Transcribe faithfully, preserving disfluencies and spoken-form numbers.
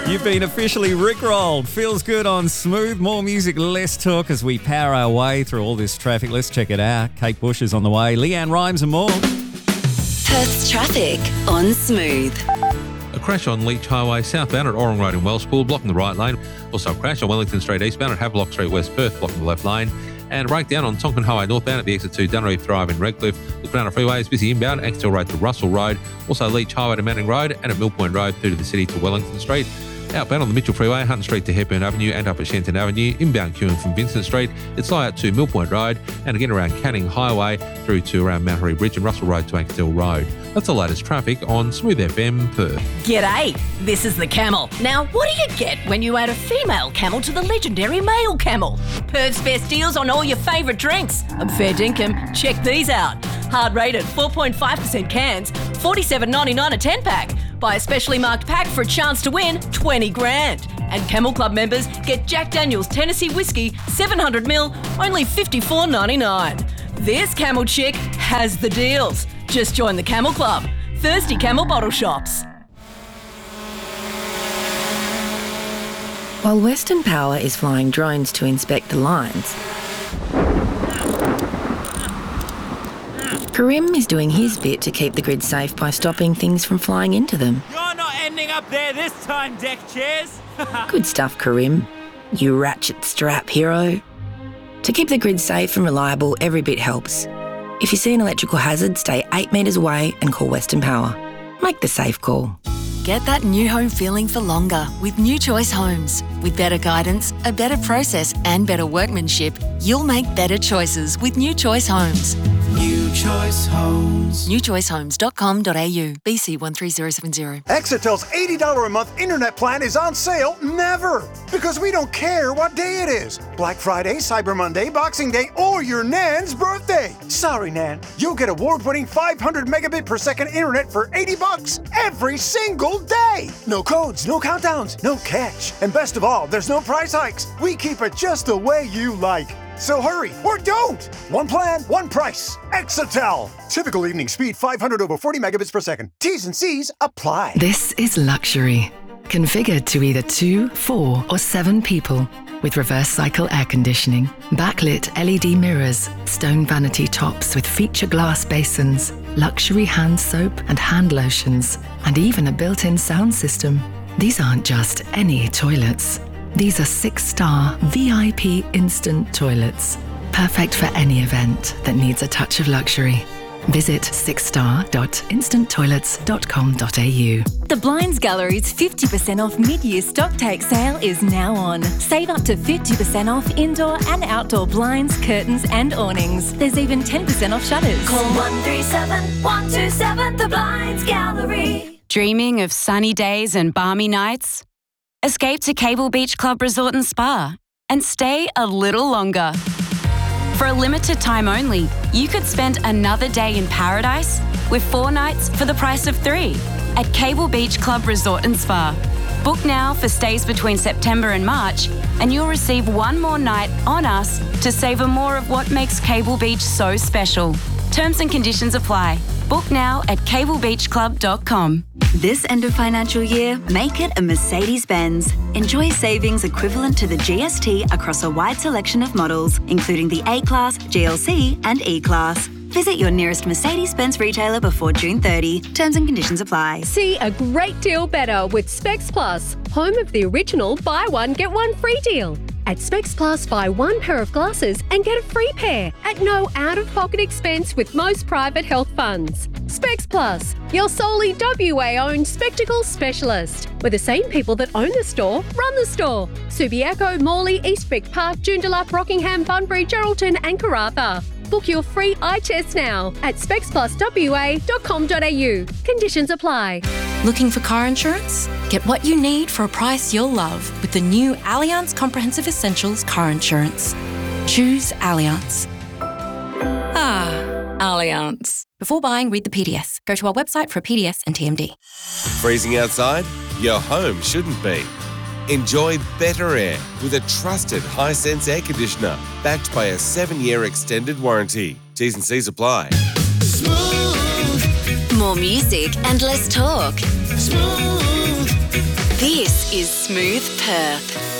You've been officially rickrolled. Feels good on Smooth. More music, less talk as we power our way through all this traffic. Let's check it out. Kate Bush is on the way. Leanne Rhymes and more. Perth's traffic on Smooth. A crash on Leach Highway southbound at Orang Road in Wellspool, blocking the right lane. Also a crash on Wellington Street eastbound at Havelock Street West Perth, blocking the left lane. And a breakdown on Tonkin Highway northbound at the exit to Dunreef Drive in Redcliffe. The Cronulla Freeway is busy inbound, Axtell Road to Russell Road. Also Leach Highway to Manning Road and at Mill Point Road through to the city to Wellington Street. Outbound on the Mitchell Freeway, Hunton Street to Hepburn Avenue and up at Shenton Avenue. Inbound queuing from Vincent Street. It's slow out to Mill Point Road and again around Canning Highway through to around Mount Harry Bridge and Russell Road to Axtell Road. That's the latest traffic on Smooth F M Perth. G'day, this is the Camel. Now, what do you get when you add a female camel to the legendary male camel? Perth's best deals on all your favourite drinks. I'm fair dinkum. Check these out. Hard rated four point five percent cans, forty-seven ninety-nine a ten pack. Buy a specially marked pack for a chance to win twenty grand. And Camel Club members get Jack Daniel's Tennessee Whiskey seven hundred mil, only fifty-four ninety-nine. This Camel chick has the deals. Just join the Camel Club. Thirsty Camel bottle shops. While Western Power is flying drones to inspect the lines, Karim is doing his bit to keep the grid safe by stopping things from flying into them. You're not ending up there this time, deck chairs. Good stuff, Karim. You ratchet strap hero. To keep the grid safe and reliable, every bit helps. If you see an electrical hazard, stay eight metres away and call Western Power. Make the safe call. Get that new home feeling for longer with New Choice Homes. With better guidance, a better process and better workmanship, you'll make better choices with New Choice Homes. New Choice Homes. new choice homes dot com dot a u, B C one three zero seven zero. Exitel's eighty dollars a month internet plan is on sale never, because we don't care what day it is. Black Friday, Cyber Monday, Boxing Day, or your Nan's birthday. Sorry, Nan. You'll get award-winning five hundred megabit per second internet for eighty bucks every single day. No codes, no countdowns, no catch. And best of all, there's no price hikes. We keep it just the way you like. So hurry, or don't! One plan, one price. Exitel. Typical evening speed five hundred over forty megabits per second. T's and C's apply. This is luxury. Configured to either two, four or seven people. With reverse cycle air conditioning, backlit L E D mirrors, stone vanity tops with feature glass basins, luxury hand soap and hand lotions, and even a built-in sound system. These aren't just any toilets. These are six-star V I P instant toilets. Perfect for any event that needs a touch of luxury. Visit six star dot instant toilets dot com dot a u. The Blinds Gallery's fifty percent off mid-year stock take sale is now on. Save up to fifty percent off indoor and outdoor blinds, curtains and awnings. There's even ten percent off shutters. Call one three seven, one two seven, The Blinds Gallery. Dreaming of sunny days and balmy nights? Escape to Cable Beach Club Resort and Spa and stay a little longer. For a limited time only, you could spend another day in paradise with four nights for the price of three at Cable Beach Club Resort and Spa. Book now for stays between September and March, and you'll receive one more night on us to savour more of what makes Cable Beach so special. Terms and conditions apply. Book now at cable beach club dot com. This end of financial year, make it a Mercedes-Benz. Enjoy savings equivalent to the G S T across a wide selection of models, including the A-Class, G L C and E-Class. Visit your nearest Mercedes-Benz retailer before June thirtieth. Terms and conditions apply. See a great deal better with Specs Plus, home of the original buy one, get one free deal. At Specs Plus, buy one pair of glasses and get a free pair at no out-of-pocket expense with most private health funds. Specs Plus, your solely W A-owned spectacles specialist, where the same people that own the store run the store. Subiaco, Morley, Eastwick Park, Joondalup, Rockingham, Bunbury, Geraldton and Karratha. Book your free eye test now at specs plus w a dot com dot a u. Conditions apply. Looking for car insurance? Get what you need for a price you'll love with the new Allianz Comprehensive Essentials Car Insurance. Choose Allianz. Ah, Allianz. Before buying, read the P D S. Go to our website for a P D S and T M D. Freezing outside? Your home shouldn't be. Enjoy better air with a trusted Hisense air conditioner backed by a seven-year extended warranty. T's and C's apply. More music and less talk. Smooth. This This is Smooth Perth.